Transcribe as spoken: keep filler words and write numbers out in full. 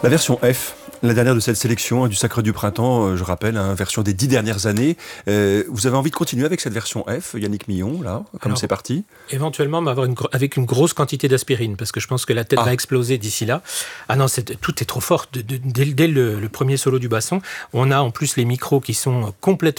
La version F, la dernière de cette sélection hein, du Sacre du Printemps, euh, je rappelle, hein, version des dix dernières années. Euh, vous avez envie de continuer avec cette version F, Yannick Millon, là, comme Alors, c'est parti? Éventuellement, mais avoir une, gro- avec une grosse quantité d'aspirine, parce que je pense que la tête Ah. va exploser d'ici là. Ah non, c'est, tout est trop fort. De- de- dès dès le, le premier solo du basson, on a en plus les micros qui sont complètement